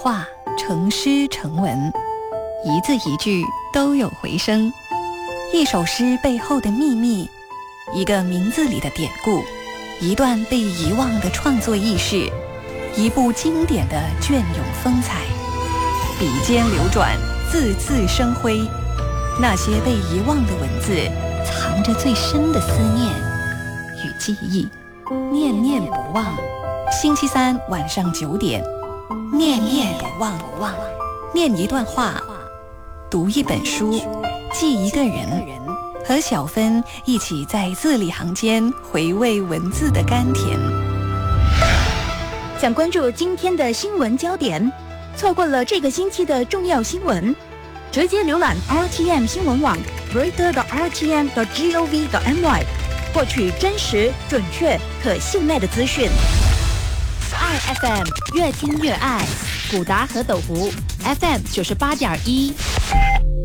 画成诗成文，一字一句都有回声。一首诗背后的秘密，一个名字里的典故，一段被遗忘的创作轶事，一部经典的隽永风采。笔尖流转，字字生辉，那些被遗忘的文字，藏着最深的思念与记忆，念念不忘。星期三晚上9点，念念不忘，念一段话，读一本书，记一个人，和小芬一起在字里行间回味文字的甘甜。 想关注今天的新闻焦点，错过了这个星期的重要新闻，直接浏览 RTM 新闻网 reader.rtm.gov.my， 获取真实、准确、可信赖的资讯。爱 FM 越听越爱，古达和斗湖 FM 98.1。